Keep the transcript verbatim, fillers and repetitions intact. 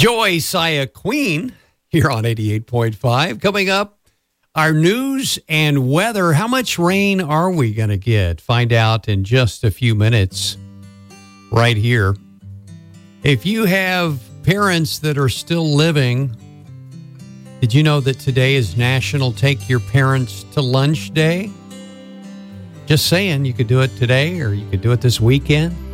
Joy Saya Queen here on eighty-eight point five. Coming up, our news and weather. How much rain are we going to get? Find out in just a few minutes right here. If you have parents that are still living, did you know that today is National Take Your Parents to Lunch Day? Just saying, you could do it today or you could do it this weekend.